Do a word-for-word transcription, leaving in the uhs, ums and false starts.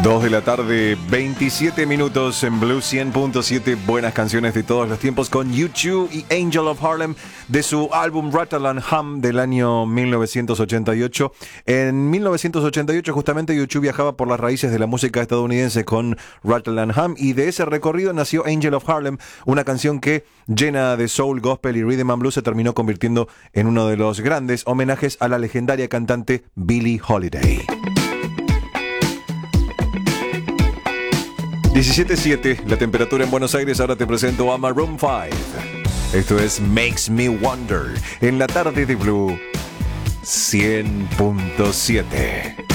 dos de la tarde, veintisiete minutos en Blue cien punto siete. Buenas canciones de todos los tiempos con U dos y Angel of Harlem de su álbum Rattle and Hum del año mil novecientos ochenta y ocho. En mil novecientos ochenta y ocho justamente U dos viajaba por las raíces de la música estadounidense con Rattle and Hum, y de ese recorrido nació Angel of Harlem, una canción que, llena de soul, gospel y rhythm and blues, se terminó convirtiendo en uno de los grandes homenajes a la legendaria cantante Billie Holiday. diecisiete siete, la temperatura en Buenos Aires. Ahora te presento a Maroon five. Esto es Makes Me Wonder en la tarde de Blue cien punto siete.